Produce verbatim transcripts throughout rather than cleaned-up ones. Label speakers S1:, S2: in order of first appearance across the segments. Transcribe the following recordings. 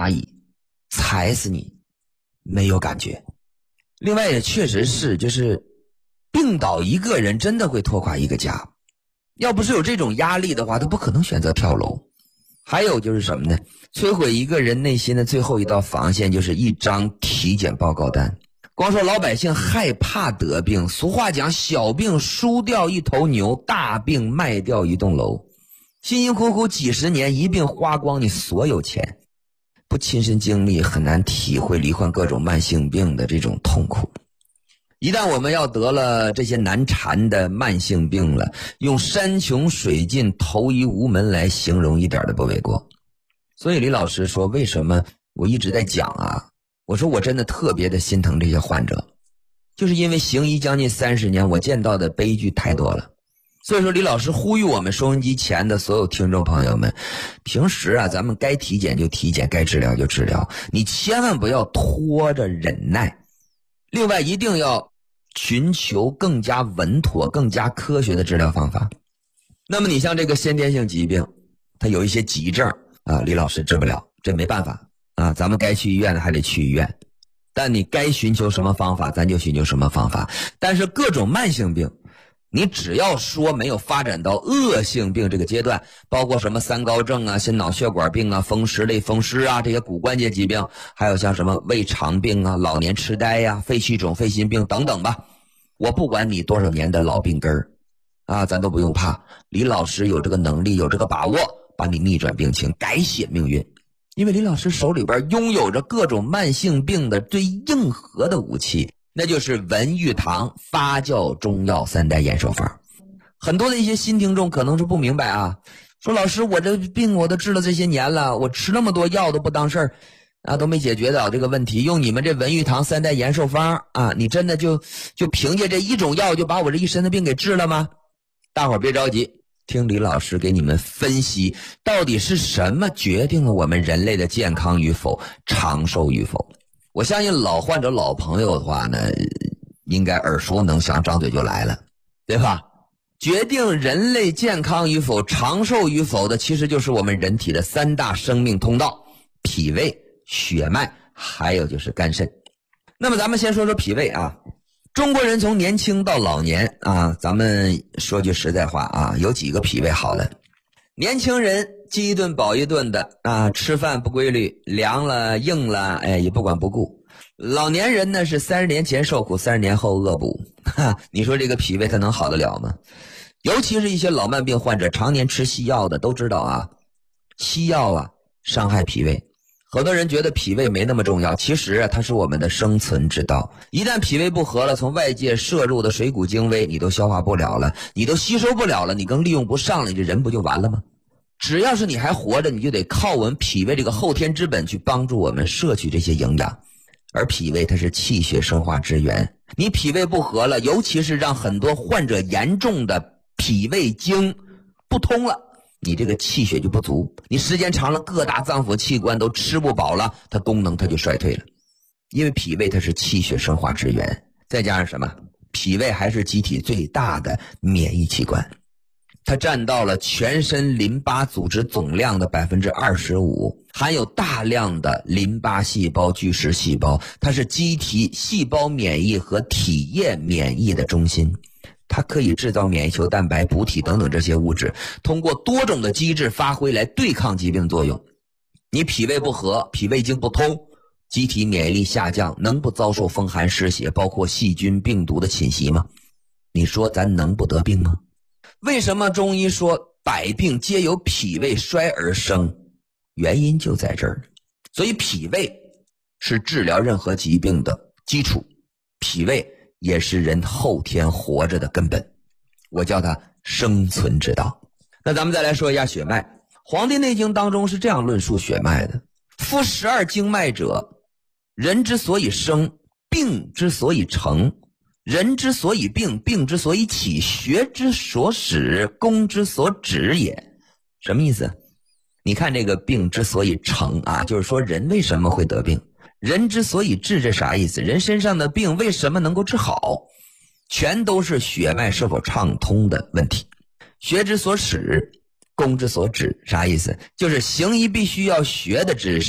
S1: 蚂蚁，踩死你没有感觉。另外也确实是，就是病倒一个人真的会拖垮一个家，要不是有这种压力的话，他不可能选择跳楼。还有就是什么呢？摧毁一个人内心的最后一道防线就是一张体检报告单。光说老百姓害怕得病，俗话讲小病输掉一头牛，大病卖掉一栋楼。辛辛苦苦几十年，一病花光你所有钱，不亲身经历很难体会罹患各种慢性病的这种痛苦。一旦我们要得了这些难缠的慢性病了，用山穷水尽投医无门来形容一点都不为过。所以李老师说，为什么我一直在讲啊，我说我真的特别的心疼这些患者，就是因为行医将近三十年，我见到的悲剧太多了。所以说李老师呼吁我们收音机前的所有听众朋友们，平时啊咱们该体检就体检，该治疗就治疗，你千万不要拖着忍耐。另外一定要寻求更加稳妥更加科学的治疗方法。那么你像这个先天性疾病，它有一些急症啊，李老师治不了，这没办法啊，咱们该去医院的还得去医院，但你该寻求什么方法咱就寻求什么方法。但是各种慢性病，你只要说没有发展到恶性病这个阶段，包括什么三高症啊、心脑血管病啊、风湿类风湿啊，这些骨关节疾病，还有像什么胃肠病啊、老年痴呆呀、啊、肺气肿、肺心病等等吧，我不管你多少年的老病根儿啊，咱都不用怕，李老师有这个能力有这个把握把你逆转病情，改写命运。因为李老师手里边拥有着各种慢性病的最硬核的武器，那就是文玉堂发酵中药三代延寿方。很多的一些新听众可能是不明白啊，说老师我这病我都治了这些年了，我吃那么多药都不当事儿啊，都没解决到这个问题，用你们这文玉堂三代延寿方啊，你真的就就凭借这一种药就把我这一身的病给治了吗？大伙儿别着急，听李老师给你们分析到底是什么决定了我们人类的健康与否、长寿与否。我相信老患者老朋友的话呢，应该耳熟能详，张嘴就来了，对吧？决定人类健康与否、长寿与否的，其实就是我们人体的三大生命通道：脾胃、血脉，还有就是肝肾。那么咱们先说说脾胃啊。中国人从年轻到老年啊，咱们说句实在话啊，有几个脾胃好的。年轻人饥一顿饱一顿的啊，吃饭不规律，凉了硬了，哎，也不管不顾。老年人呢是三十年前受苦，三十年后恶补，哈，你说这个脾胃它能好得了吗？尤其是一些老慢病患者，常年吃西药的都知道啊，西药啊伤害脾胃。很多人觉得脾胃没那么重要，其实啊它是我们的生存之道。一旦脾胃不和了，从外界摄入的水谷精微你都消化不了了，你都吸收不了了，你更利用不上了，你这人不就完了吗？只要是你还活着，你就得靠我们脾胃这个后天之本去帮助我们摄取这些营养。而脾胃它是气血生化之源，你脾胃不和了，尤其是让很多患者严重的脾胃经不通了，你这个气血就不足，你时间长了各大脏腑器官都吃不饱了，它功能它就衰退了。因为脾胃它是气血生化之源，再加上什么？脾胃还是机体最大的免疫器官，它占到了全身淋巴组织总量的 百分之二十五， 含有大量的淋巴细胞、巨噬细胞，它是机体细胞免疫和体液免疫的中心。它可以制造免疫球蛋白、补体等等这些物质，通过多种的机制发挥来对抗疾病作用。你脾胃不和，脾胃经不通，机体免疫力下降，能不遭受风寒湿邪，包括细菌病毒的侵袭吗？你说咱能不得病吗？为什么中医说百病皆由脾胃衰而生？原因就在这儿。所以脾胃是治疗任何疾病的基础，脾胃也是人后天活着的根本，我叫它生存之道。那咱们再来说一下血脉。黄帝内经当中是这样论述血脉的：夫十二经脉者，人之所以生，病之所以成，人之所以病，病之所以起，学之所始，功之所止也。什么意思？你看这个病之所以成啊，就是说人为什么会得病，人之所以治，这啥意思？人身上的病为什么能够治好？全都是血脉是否畅通的问题。学之所始，功之所止，啥意思？就是行医必须要学的知识，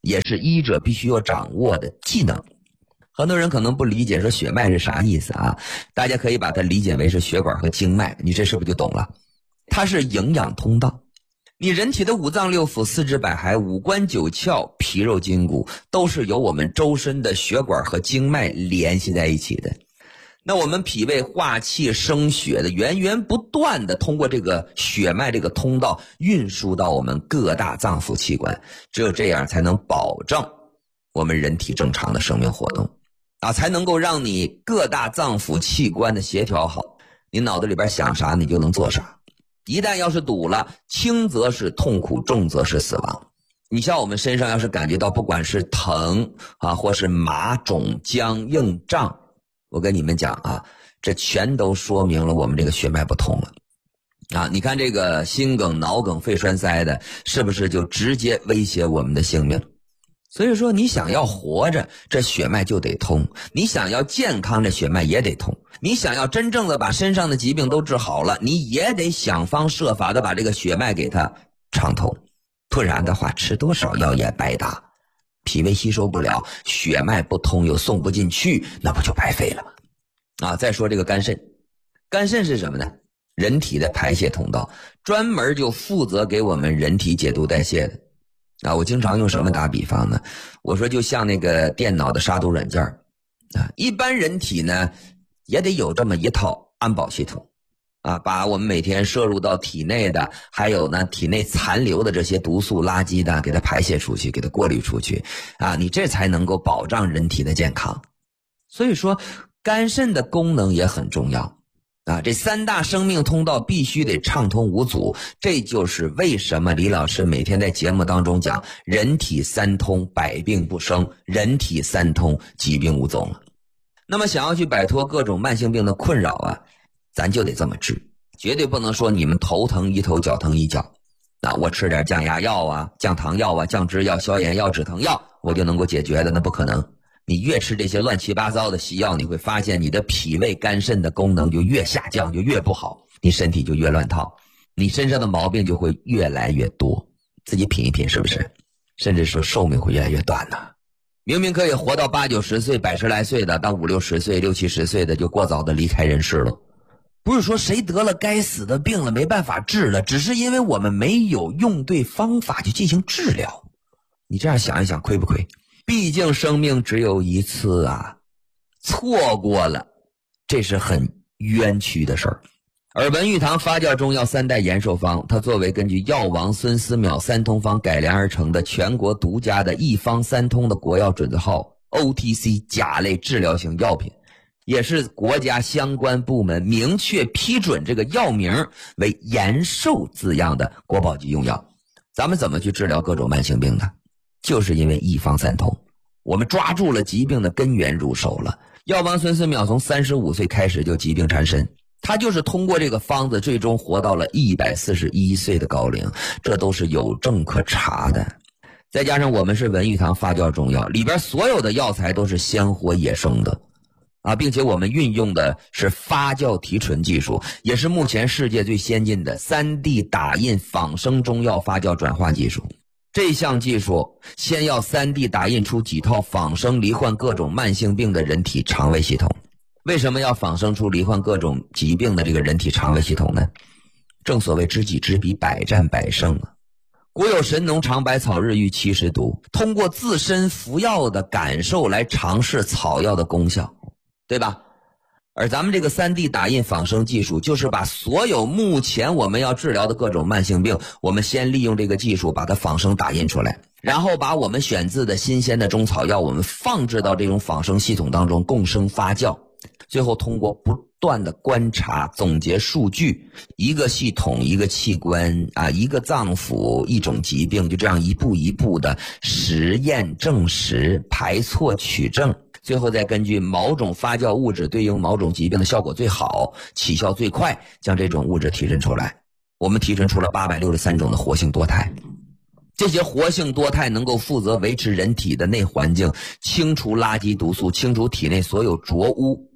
S1: 也是医者必须要掌握的技能。很多人可能不理解说血脉是啥意思啊，大家可以把它理解为是血管和经脉，你这是不是就懂了？它是营养通道。你人体的五脏六腑、四肢百骸、五官九窍、皮肉筋骨，都是由我们周身的血管和经脉联系在一起的。那我们脾胃化气生血的，源源不断的通过这个血脉这个通道运输到我们各大脏腑器官，只有这样才能保证我们人体正常的生命活动啊，才能够让你各大脏腑器官的协调好，你脑子里边想啥你就能做啥。一旦要是堵了，轻则是痛苦，重则是死亡。你像我们身上要是感觉到不管是疼啊，或是麻肿僵硬胀，我跟你们讲啊，这全都说明了我们这个血脉不通了啊！你看这个心梗、脑梗、肺栓塞的，是不是就直接威胁我们的性命？所以说你想要活着，这血脉就得通；你想要健康，这血脉也得通；你想要真正的把身上的疾病都治好了，你也得想方设法的把这个血脉给它畅通，不然的话吃多少药也白搭。脾胃吸收不了，血脉不通又送不进去，那不就白费了吗？啊，再说这个肝肾，肝肾是什么呢？人体的排泄通道，专门就负责给我们人体解毒代谢的。啊，我经常用什么打比方呢？我说就像那个电脑的杀毒软件啊，一般人体呢也得有这么一套安保系统啊，把我们每天摄入到体内的，还有呢体内残留的这些毒素垃圾的，给它排泄出去，给它过滤出去啊，你这才能够保障人体的健康。所以说肝肾的功能也很重要啊，这三大生命通道必须得畅通无阻，这就是为什么李老师每天在节目当中讲人体三通百病不生，人体三通疾病无踪了。那么想要去摆脱各种慢性病的困扰啊，咱就得这么治，绝对不能说你们头疼一头脚疼一脚啊，我吃点降压药啊、降糖药啊、降脂药、消炎药、止疼药我就能够解决的，那不可能。你越吃这些乱七八糟的西药，你会发现你的脾胃肝肾的功能就越下降，就越不好，你身体就越乱套，你身上的毛病就会越来越多。自己品一品是不是？甚至说寿命会越来越短呢。明明可以活到八九十岁、百十来岁的，到五六十岁、六七十岁的就过早的离开人世了。不是说谁得了该死的病了没办法治了，只是因为我们没有用对方法去进行治疗。你这样想一想，亏不亏？毕竟生命只有一次啊，错过了，这是很冤屈的事儿。而文玉堂发酵中药三代延寿方，它作为根据药王孙思邈三通方改良而成的全国独家的一方三通的国药准字号 O T C 甲类治疗型药品，也是国家相关部门明确批准这个药名为延寿字样的国宝级用药。咱们怎么去治疗各种慢性病呢？就是因为一方三通，我们抓住了疾病的根源入手了。药王孙思邈从三十五岁开始就疾病缠身，他就是通过这个方子最终活到了一百四十一岁的高龄，这都是有证可查的。再加上我们是文玉堂发酵中药，里边所有的药材都是鲜活野生的啊，并且我们运用的是发酵提纯技术，也是目前世界最先进的 三 D 打印仿生中药发酵转化技术。这项技术先要 三 D 打印出几套仿生罹患各种慢性病的人体肠胃系统。为什么要仿生出罹患各种疾病的这个人体肠胃系统呢？正所谓知己知彼，百战百胜啊。古有神农尝百草，日遇七十毒，通过自身服药的感受来尝试草药的功效，对吧？而咱们这个 三 D 打印仿生技术，就是把所有目前我们要治疗的各种慢性病，我们先利用这个技术把它仿生打印出来，然后把我们选自的新鲜的中草药，我们放置到这种仿生系统当中共生发酵，最后通过不断的观察总结数据，一个系统一个器官啊，一个脏腑一种疾病，就这样一步一步的实验证实，排错取证，最后再根据某种发酵物质对应某种疾病的效果最好，起效最快，将这种物质提纯出来。我们提纯出了八百六十三种的活性多肽，这些活性多肽能够负责维持人体的内环境，清除垃圾毒素，清除体内所有浊污，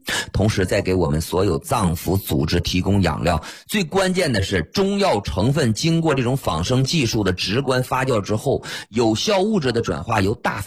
S1: 同时再给我们所有脏腑组织提供养料。最关键的是，中药成分经过这种仿生技术的直观发酵之后，有效物质的转化由大